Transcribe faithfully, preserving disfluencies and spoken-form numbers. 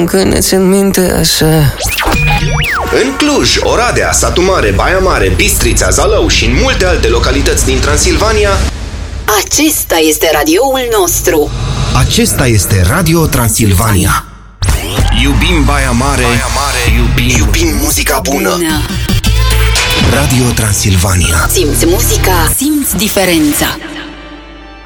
încă ne țin minte așa. În Cluj, Oradea, Satu Mare, Baia Mare, Bistrița, Zalău și în multe alte localități din Transilvania, acesta este radioul nostru. Acesta este Radio Transilvania. Iubim Baia Mare, Baia Mare, iubim, iubim muzica bună. bună. Radio Transilvania. Simți muzica, simți diferența.